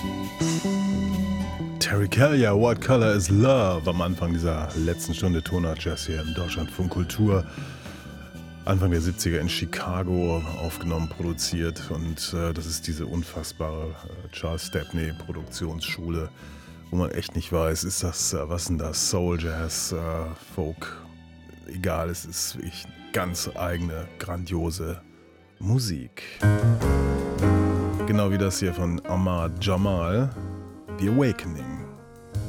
Terry Callier, What Color is Love? Am Anfang dieser letzten Stunde Tonart Jazz hier im Deutschlandfunk Kultur. Anfang der 70er in Chicago aufgenommen, produziert. Und das ist diese unfassbare Charles Stepney Produktionsschule, wo man echt nicht weiß, ist das, was denn das? Soul, Jazz, Folk? Egal, es ist wirklich ganz eigene, grandiose Musik. Genau wie das hier von Ahmad Jamal, The Awakening.